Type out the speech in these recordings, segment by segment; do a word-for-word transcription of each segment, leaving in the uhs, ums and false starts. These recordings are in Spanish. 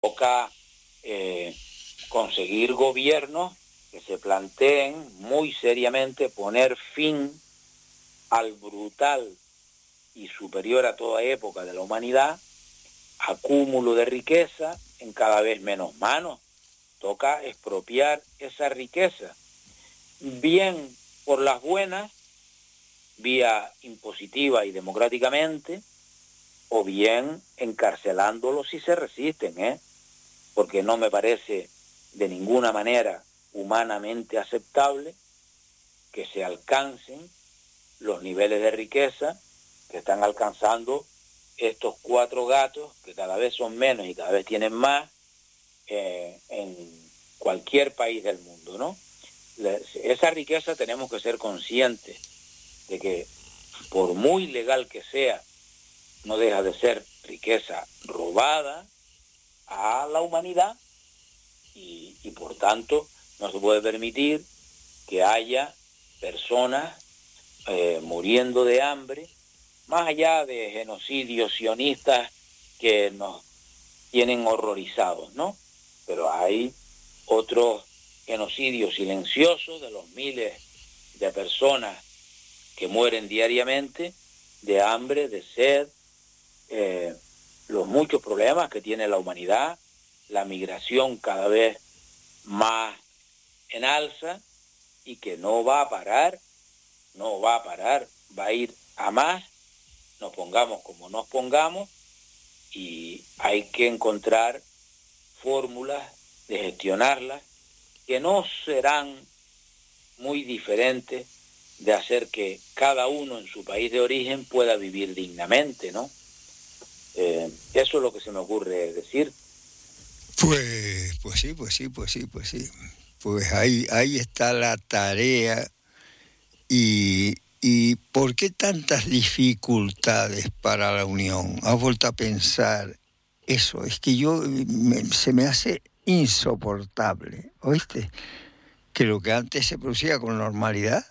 toca eh, conseguir gobiernos que se planteen muy seriamente poner fin al brutal y superior a toda época de la humanidad acúmulo de riqueza en cada vez menos manos. Toca expropiar esa riqueza, bien por las buenas, vía impositiva y democráticamente, o bien encarcelándolos si se resisten, ¿eh? Porque no me parece de ninguna manera humanamente aceptable que se alcancen los niveles de riqueza que están alcanzando estos cuatro gatos, que cada vez son menos y cada vez tienen más, eh, en cualquier país del mundo, ¿no? Esa riqueza tenemos que ser conscientes de que, por muy legal que sea, no deja de ser riqueza robada a la humanidad y, y por tanto no se puede permitir que haya personas eh, muriendo de hambre, más allá de genocidios sionistas que nos tienen horrorizados, ¿no? Pero hay otros genocidios silenciosos de los miles de personas que mueren diariamente de hambre, de sed, eh, los muchos problemas que tiene la humanidad, la migración cada vez más en alza y que no va a parar, no va a parar, va a ir a más, nos pongamos como nos pongamos, y hay que encontrar fórmulas de gestionarlas que no serán muy diferentes de hacer que cada uno en su país de origen pueda vivir dignamente, ¿no? Eh, eso es lo que se me ocurre decir. Pues, pues sí, pues sí, pues sí, pues sí. Pues ahí, ahí está la tarea. Y, ¿Y por qué tantas dificultades para la unión? ¿Has vuelto a pensar eso? Es que yo me, se me hace insoportable, ¿oíste? Que lo que antes se producía con normalidad,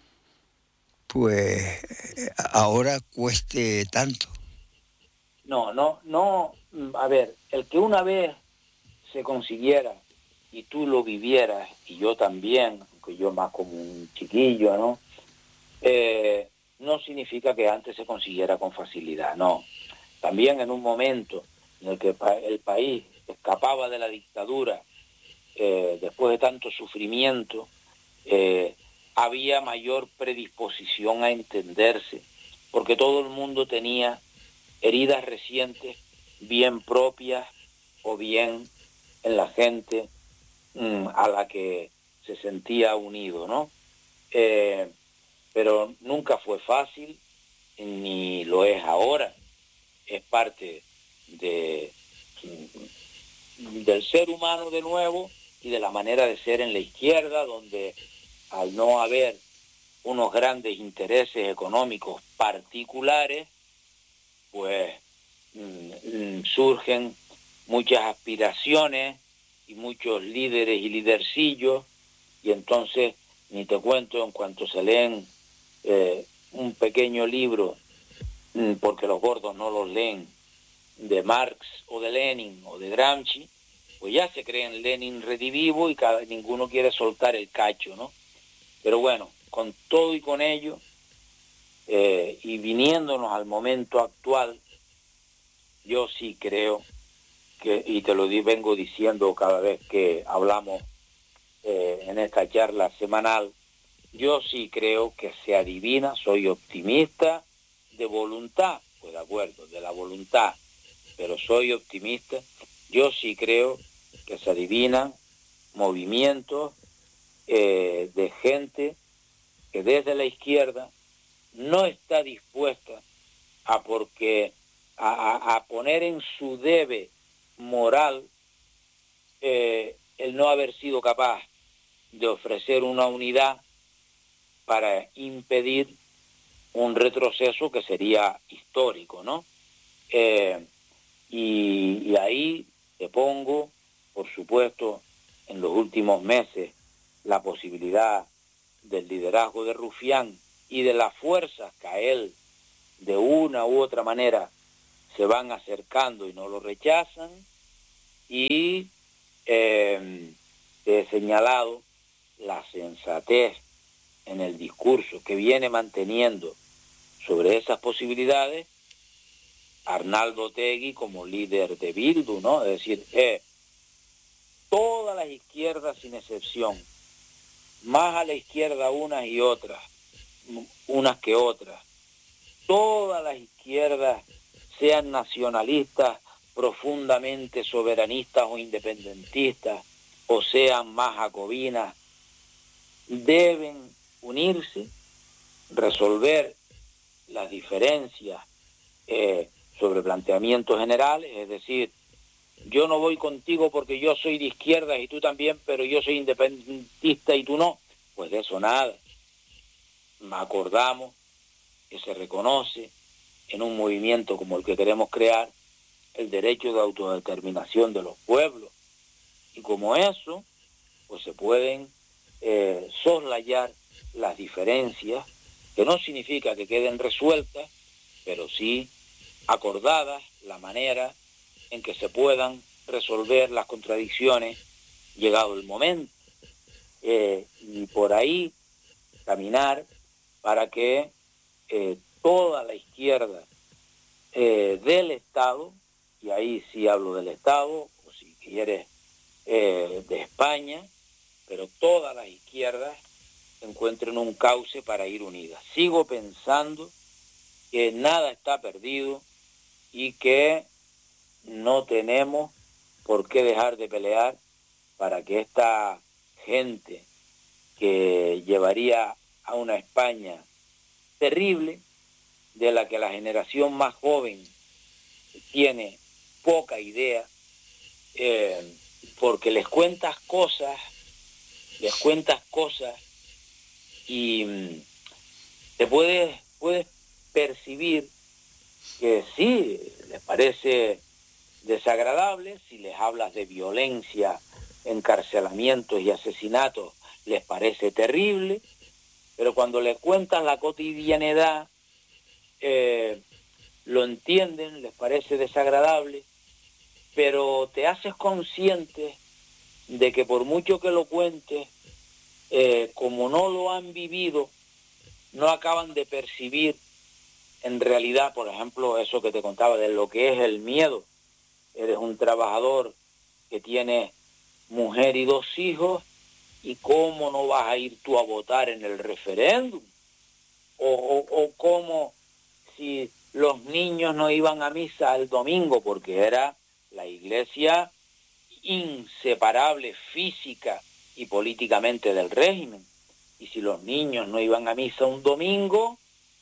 pues ahora cueste tanto. No, no, no, a ver, el que una vez se consiguiera y tú lo vivieras y yo también, aunque yo más como un chiquillo, ¿no? Eh, no significa que antes se consiguiera con facilidad, no. También en un momento en el que el país escapaba de la dictadura, eh, después de tanto sufrimiento, eh, había mayor predisposición a entenderse, porque todo el mundo tenía heridas recientes, bien propias o bien en la gente mmm, a la que se sentía unido, ¿no? Eh, pero nunca fue fácil, ni lo es ahora. Es parte de, del ser humano de nuevo y de la manera de ser en la izquierda, donde al no haber unos grandes intereses económicos particulares, pues mmm, surgen muchas aspiraciones y muchos líderes y lidercillos, y entonces ni te cuento en cuanto se leen eh, un pequeño libro, mmm, porque los gordos no los leen, de Marx o de Lenin o de Gramsci, pues ya se creen Lenin redivivo y cada, ninguno quiere soltar el cacho, ¿no? Pero bueno, con todo y con ello, eh, y viniéndonos al momento actual, yo sí creo que, y te lo di, vengo diciendo cada vez que hablamos eh, en esta charla semanal, yo sí creo que se adivina, soy optimista de voluntad, pues de acuerdo, de la voluntad, pero soy optimista, yo sí creo que se adivinan movimientos eh, de gente que desde la izquierda no está dispuesta a, porque, a, a poner en su debe moral eh, el no haber sido capaz de ofrecer una unidad para impedir un retroceso que sería histórico, ¿no? Eh, y, y ahí te pongo, por supuesto, en los últimos meses, la posibilidad del liderazgo de Rufián y de las fuerzas que a él, de una u otra manera, se van acercando y no lo rechazan, y eh, he señalado la sensatez en el discurso que viene manteniendo sobre esas posibilidades Arnaldo Otegi como líder de Bildu, ¿no? Es decir, eh, todas las izquierdas sin excepción, más a la izquierda unas y otras, unas que otras, todas las izquierdas, sean nacionalistas, profundamente soberanistas o independentistas, o sean más jacobinas, deben unirse, resolver las diferencias eh, sobre planteamientos generales, es decir, yo no voy contigo porque yo soy de izquierdas y tú también, pero yo soy independentista y tú no. Pues de eso nada. Acordamos que se reconoce en un movimiento como el que queremos crear el derecho de autodeterminación de los pueblos. Y como eso, pues se pueden eh, soslayar las diferencias, que no significa que queden resueltas, pero sí acordadas la manera en que se puedan resolver las contradicciones llegado el momento. Eh, y por ahí caminar para que eh, toda la izquierda eh, del Estado, y ahí sí hablo del Estado, o si quieres eh, de España, pero todas las izquierdas encuentren un cauce para ir unidas. Sigo pensando que nada está perdido y que no tenemos por qué dejar de pelear para que esta gente que llevaría a una España terrible, de la que la generación más joven tiene poca idea, eh, porque les cuentas cosas, les cuentas cosas y mm, te puedes, puedes percibir que sí, les parece desagradable, si les hablas de violencia, encarcelamientos y asesinatos, les parece terrible, pero cuando les cuentas la cotidianidad, eh, lo entienden, les parece desagradable, pero te haces consciente de que por mucho que lo cuentes, eh, como no lo han vivido, no acaban de percibir en realidad, por ejemplo, eso que te contaba de lo que es el miedo. Eres un trabajador que tiene mujer y dos hijos, ¿y cómo no vas a ir tú a votar en el referéndum? O, o, o cómo si los niños no iban a misa el domingo, porque era la iglesia inseparable física y políticamente del régimen. Y si los niños no iban a misa un domingo,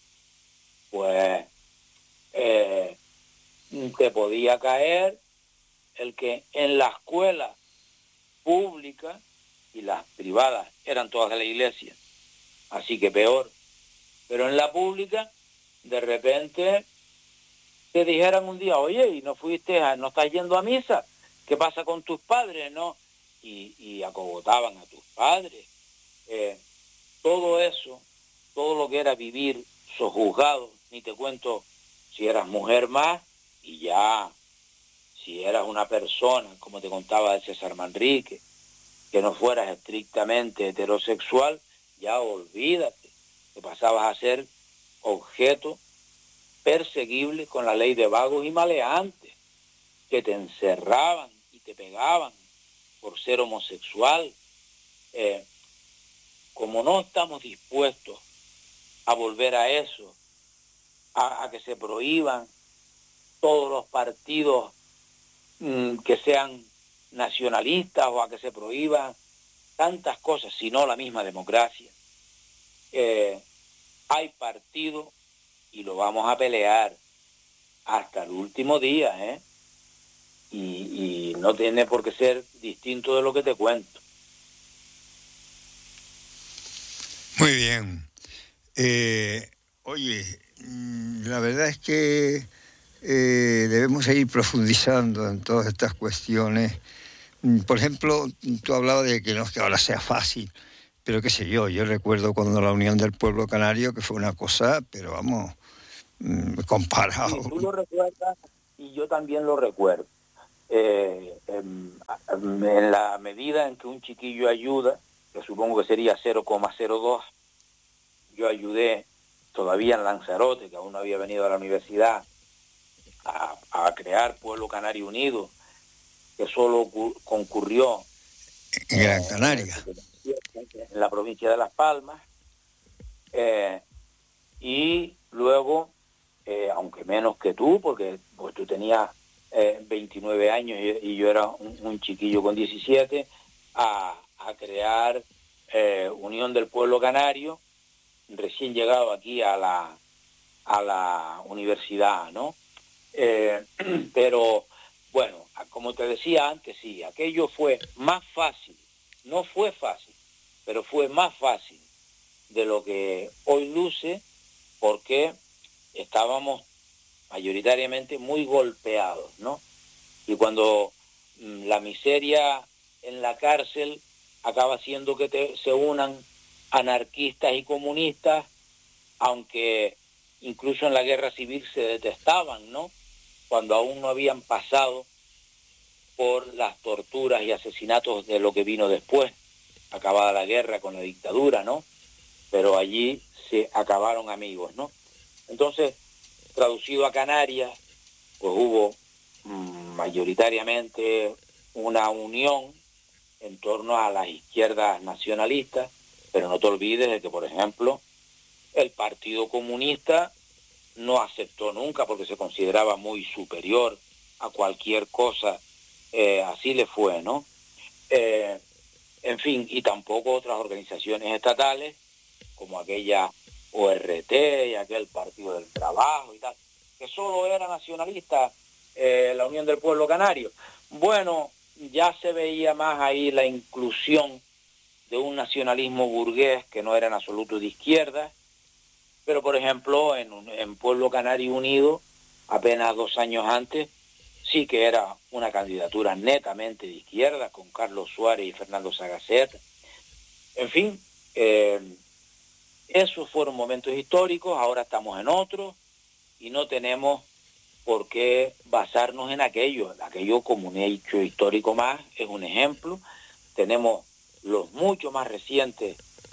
pues eh, te podía caer el que en la escuela pública, y las privadas eran todas de la iglesia, así que peor, pero en la pública de repente te dijeran un día, oye, y no fuiste, a, no estás yendo a misa, ¿qué pasa con tus padres? ¿No? Y, y acogotaban a tus padres. Eh, todo eso, todo lo que era vivir sojuzgado, ni te cuento si eras mujer más, y ya, si eras una persona, como te contaba de César Manrique, que no fueras estrictamente heterosexual, ya olvídate, que pasabas a ser objeto perseguible con la ley de vagos y maleantes, que te encerraban y te pegaban por ser homosexual. Eh, como no estamos dispuestos a volver a eso, a, a que se prohíban todos los partidos mmm, que sean nacionalistas o a que se prohíban tantas cosas, sino la misma democracia. Eh, hay partido y lo vamos a pelear hasta el último día, ¿eh? Y, y no tiene por qué ser distinto de lo que te cuento. Muy bien. Eh, oye, la verdad es que eh, debemos seguir profundizando en todas estas cuestiones. Por ejemplo, tú hablabas de que no es que ahora sea fácil, pero qué sé yo, yo recuerdo cuando la Unión del Pueblo Canario, que fue una cosa, pero vamos, comparado. Sí, tú lo recuerdas y yo también lo recuerdo. eh, en, en la medida en que un chiquillo ayuda, que supongo que sería cero coma cero dos, yo ayudé todavía en Lanzarote, que aún no había venido a la universidad, a, a crear Pueblo Canario Unido, que solo concurrió en Gran Canaria, en la provincia de Las Palmas, eh, y luego, eh, aunque menos que tú, porque pues, tú tenías eh, veintinueve años y, y yo era un, un chiquillo con diecisiete, a, a crear eh, Unión del Pueblo Canario, recién llegado aquí a la, a la universidad, ¿no? Eh, pero, bueno, como te decía antes, sí, aquello fue más fácil, no fue fácil, pero fue más fácil de lo que hoy luce, porque estábamos mayoritariamente muy golpeados, ¿no? Y cuando mmm, la miseria en la cárcel acaba haciendo que te, se unan anarquistas y comunistas, aunque incluso en la guerra civil se detestaban, ¿no? Cuando aún no habían pasado por las torturas y asesinatos de lo que vino después, acabada la guerra con la dictadura, ¿no? Pero allí se acabaron amigos, ¿no? Entonces, traducido a Canarias, pues hubo mmm, mayoritariamente una unión en torno a las izquierdas nacionalistas, pero no te olvides de que, por ejemplo, el Partido Comunista no aceptó nunca porque se consideraba muy superior a cualquier cosa, eh, así le fue, ¿no? Eh, en fin, y tampoco otras organizaciones estatales, como aquella O R T y aquel Partido del Trabajo y tal, que solo era nacionalista, eh, la Unión del Pueblo Canario. Bueno, ya se veía más ahí la inclusión de un nacionalismo burgués que no era en absoluto de izquierda, pero por ejemplo en, en Pueblo Canario Unido, apenas dos años antes, sí que era una candidatura netamente de izquierda, con Carlos Suárez y Fernando Sagacet. En fin, eh, esos fueron momentos históricos, ahora estamos en otros y no tenemos por qué basarnos en aquello. Aquello como un hecho histórico más, es un ejemplo. Tenemos los mucho más recientes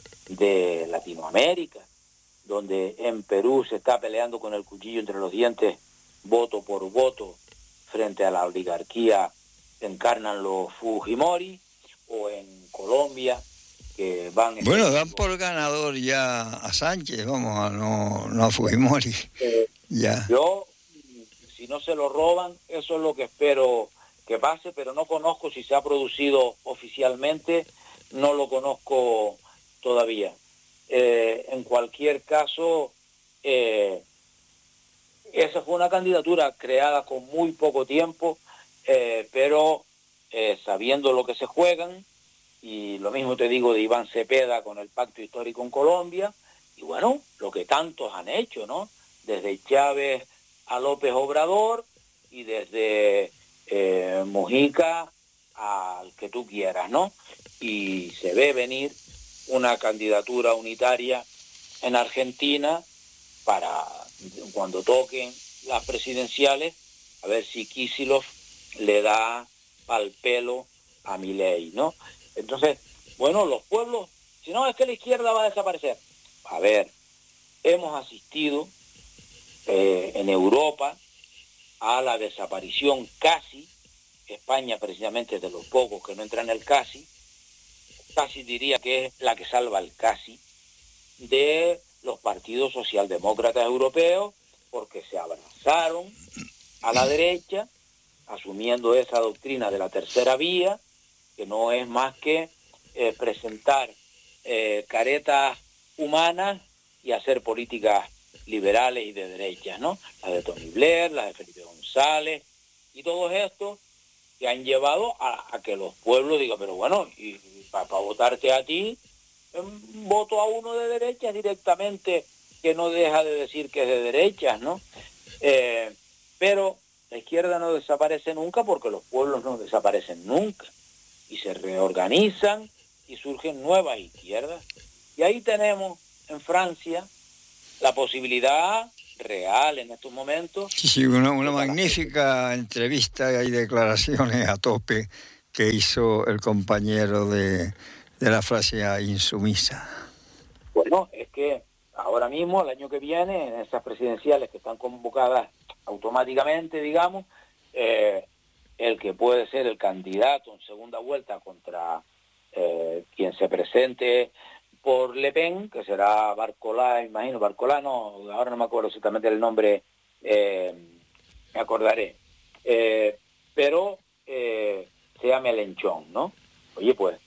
de Latinoamérica, donde en Perú se está peleando con el cuchillo entre los dientes, voto por voto, frente a la oligarquía que encarnan los Fujimori, o en Colombia, que van... Bueno, dan por ganador ya a Sánchez, vamos, a no, no a Fujimori. Eh, ya. Yo, si no se lo roban, eso es lo que espero que pase, pero no conozco si se ha producido oficialmente, no lo conozco todavía. Eh, en cualquier caso, eh, esa fue una candidatura creada con muy poco tiempo, eh, pero eh, sabiendo lo que se juegan, y lo mismo te digo de Iván Cepeda con el Pacto Histórico en Colombia, y bueno, lo que tantos han hecho, ¿no? Desde Chávez a López Obrador, y desde eh, Mujica al que tú quieras, ¿no? Y se ve venir una candidatura unitaria en Argentina para cuando toquen las presidenciales, a ver si Kicillof le da al pelo a Milei, ¿no? Entonces, bueno, los pueblos, si no es que la izquierda va a desaparecer. A ver, hemos asistido eh, en Europa a la desaparición casi, España precisamente es de los pocos que no entran en el casi, casi diría que es la que salva el casi, de los partidos socialdemócratas europeos, porque se abrazaron a la derecha, asumiendo esa doctrina de la tercera vía, que no es más que eh, presentar eh, caretas humanas y hacer políticas liberales y de derechas, ¿no? La de Tony Blair, la de Felipe González, y todos estos que han llevado a, a que los pueblos digan, pero bueno, y, y para pa votarte a ti, eh, voto a uno de derechas directamente, que no deja de decir que es de derechas, ¿no? Eh, pero la izquierda no desaparece nunca, porque los pueblos no desaparecen nunca, y se reorganizan y surgen nuevas izquierdas. Y ahí tenemos en Francia la posibilidad real en estos momentos. Sí, sí, una, una magnífica entrevista y declaraciones a tope que hizo el compañero de, de la Francia insumisa. Bueno, es que ahora mismo, el año que viene, en esas presidenciales que están convocadas automáticamente, digamos, eh, el que puede ser el candidato en segunda vuelta contra eh, quien se presente por Le Pen, que será Barcolá, imagino, Barcolá, no, ahora no me acuerdo exactamente el nombre, eh, me acordaré, eh, pero eh, se llama Mélenchon, ¿no? Oye, pues,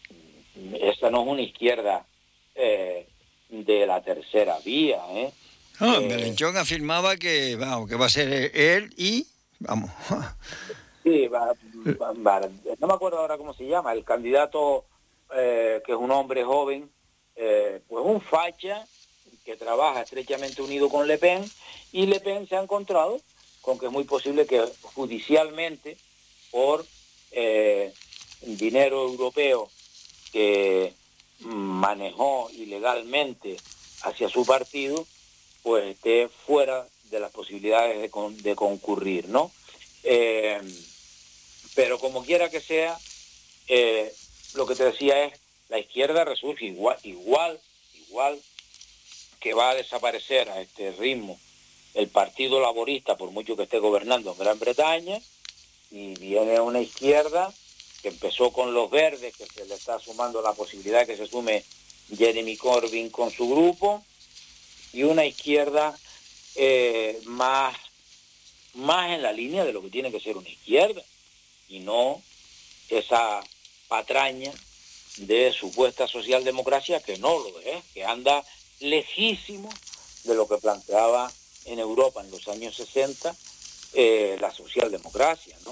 esa no es una izquierda eh, de la tercera vía, ¿eh? No, eh Mélenchon afirmaba que, vamos, que va a ser él y, vamos... Sí, va, va, va, no me acuerdo ahora cómo se llama, el candidato eh, que es un hombre joven, eh, pues un facha que trabaja estrechamente unido con Le Pen, y Le Pen se ha encontrado con que es muy posible que judicialmente, por eh, dinero europeo que manejó ilegalmente hacia su partido, pues esté fuera de las posibilidades de, con, de concurrir, ¿no? Eh, pero como quiera que sea, eh, lo que te decía es, la izquierda resurge igual, igual, igual que va a desaparecer a este ritmo el Partido Laborista, por mucho que esté gobernando en Gran Bretaña, y viene una izquierda que empezó con los verdes, que se le está sumando la posibilidad de que se sume Jeremy Corbyn con su grupo, y una izquierda eh, más, más en la línea de lo que tiene que ser una izquierda, y no esa patraña de supuesta socialdemocracia que no lo es, que anda lejísimo de lo que planteaba en Europa en los años sesenta eh, la socialdemocracia, ¿no?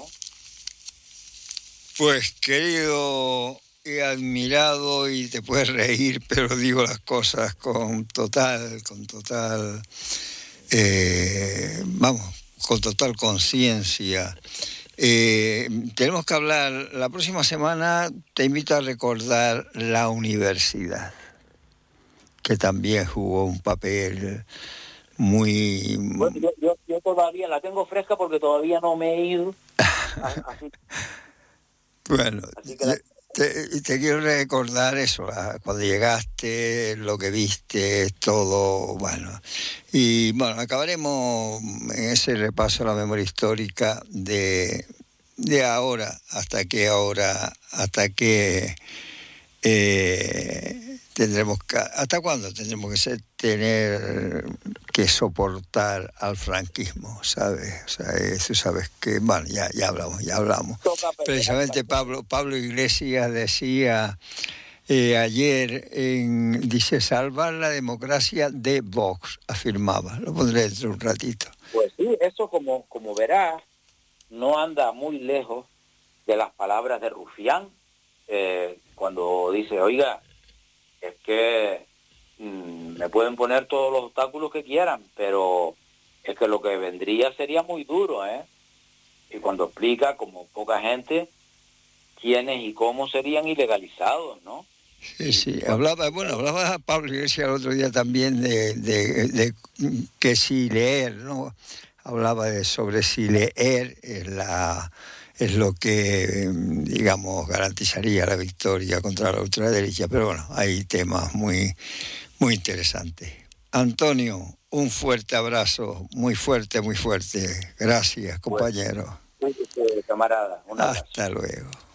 Pues querido y admirado, y te puedes reír, pero digo las cosas con total, con total, eh, vamos, con total conciencia. Eh, tenemos que hablar, la próxima semana te invito a recordar la universidad, que también jugó un papel muy... Bueno, yo, yo, yo todavía la tengo fresca porque todavía no me he ido. Así, bueno, así que la... te, te quiero recordar eso, cuando llegaste, lo que viste, todo, bueno. Y bueno, acabaremos en ese repaso a la memoria histórica de, de ahora, hasta que ahora, hasta que... Eh, tendremos que, ¿hasta cuándo tendremos que ser, tener que soportar al franquismo, sabes? O sea, eso sabes que, bueno, ya, ya hablamos, ya hablamos. Precisamente Pablo, Pablo Iglesias decía eh, ayer, en, dice, salvar la democracia de Vox, afirmaba. Lo pondré dentro de un ratito. Pues sí, eso como, como verás, no anda muy lejos de las palabras de Rufián, eh, cuando dice, oiga, es que mmm, me pueden poner todos los obstáculos que quieran, pero es que lo que vendría sería muy duro, ¿eh? Y cuando explica, como poca gente, quiénes y cómo serían ilegalizados, ¿no? Sí, sí, hablaba, bueno, hablaba Pablo Iglesias el otro día también de, de, de que si leer, ¿no? Hablaba de sobre si leer es la... es lo que, digamos, garantizaría la victoria contra la ultraderecha. Pero bueno, hay temas muy, muy interesantes. Antonio, un fuerte abrazo, muy fuerte, muy fuerte. Gracias, compañero. Bueno, camarada, un abrazo. Hasta luego.